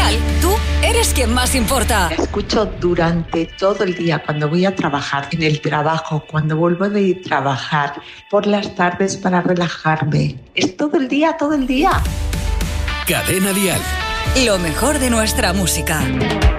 Dial, tú eres quien más importa. La escucho durante todo el día, cuando voy a trabajar, en el trabajo, cuando vuelvo de trabajar, por las tardes para relajarme. Es todo el día, todo el día. Cadena Dial. Lo mejor de nuestra música.